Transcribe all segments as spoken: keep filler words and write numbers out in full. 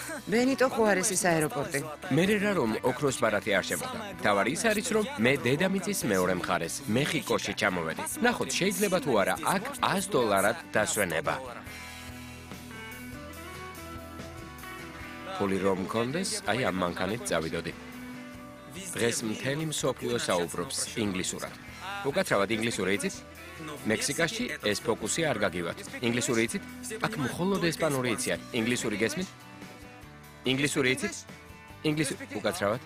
ბენიტო ხუარესის აეროპორტი. მე რა რომ ოქროს ბარათი არ შემოდა. თავარი ის არის რომ მე დედამიწის მეორე მხარეს, მეხიკოში ჩამოვედი. ნახოთ, შეიძლება თუ არა აქ ას დოლარად დასვენება. ფული რომ მქონდეს, აი ამ მანქანით წავიდოდი. დღეს მთელი მსოფლიო საუბრობს ინგლისურად. უკაცრავად ინგლისური იცით? მექსიკაში ეს ფოკუსი არ გაგივათ. ინგლისური იცით? აქ მხოლოდ ესპანური იციან. ინგლისური გესმით? ინგლისური იცით? ინგლისური უკაცრავად.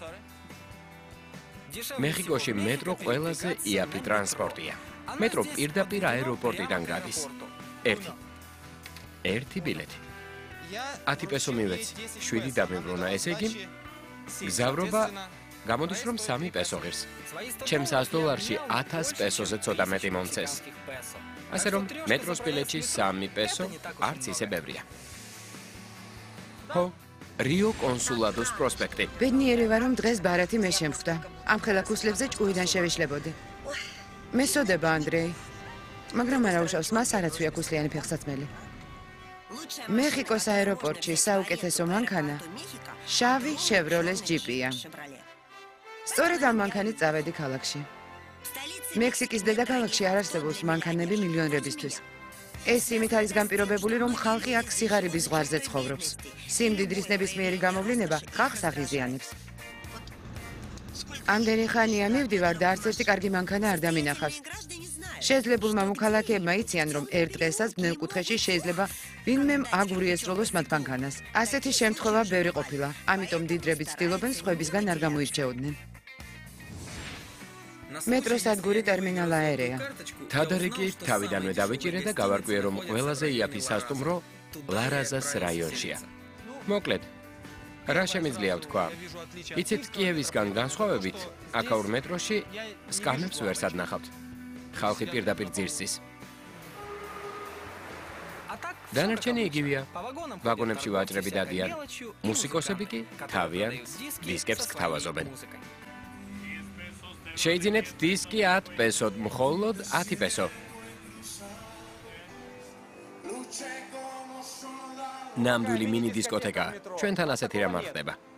მეხიკოში მეტრო ყველაზე იაფი ტრანსპორტია. მეტრო პირდაპირ აეროპორტიდან გადის. ერთი. ერთი ბილეთი. ათი პესო მივეცი. შვიდი დამიბრუნა, ესე იგი გზავრობა გამოდის რომ სამი პესო ღირს. ჩემს ას დოლარში ათას პესოზე ცოტა მეტი მომცეს. ასე რომ მეტროს ბილეთში სამი პესო არც ისე ბევრია. ხო, რიო კონსულადოს პროსპექტი. ბედნიერი ვარ რომ დღეს ბარათი მე შემხვდა. ამ ხელაქუსლებზე ჭკუიდან შევიშლებოდი. მესოდება ანდრეი. მაგრამ არა უშავს მას არაცვია ქუსლიანი ფეხსაცმელი. მეხიკოს აეროპორტში საუკეთესო მანქანა შავი შევროლეს ჯიპია. სწორედ ამ მანქანით წავედი ქალაქში. მექსიკის დედაქალაქში არ არსებობს მანქანები მილიონერებისთვის. ეს იმით არის განპირობებული, რომ ხალხი აქ სიღარიბის ზღვარზე ცხოვრობს. სიმდიდრის ნებისმიერი გამოვლინება ხალხს აღიზიანებს. ამდენი ხანია მივდივარ და არც ერთი კარგი მანქანა არ დამინახავს. შეძლებულმა მოქალაქეებმა იციან, რომ ერთ დღესაც ბნელ კუთხეში შეიძლება ვინმემ აგური ესროლოს მათ მანქანას. ასეთი შემთხვევა ბევრი ყოფილა, ამიტომ დიდრები ცდილობენ სხვებისგან არ გამოირჩეოდნენ. მეტროს ადგური ტერმინალ აერეა. თადარიკი თავიდანვე დავიჭირე და გავარკვიე, რომ ყველაზე იაფი სასტუმრო ლარაზას რაიონშია. მოკლედ, რა შემიძლია ვთქვა? იცით, კიევისგან განსხვავებით, აქაურ მეტროში სკამებს ვერ სადნახავთ. ხალხი პირდაპირ ძირსის. დანარჩენი იგივეა. ვაგონებში ვაჭრები დადიან. მუსიკოსები კი თავიანთ დისკებს გთავაზობენ. შეიძინეთ დისკი ათ პესოდ, მხოლოდ ათი პესო. ნამდვილი მინი დისკოთეკა. ჩვენთან ასეთი რამ არ ხდება.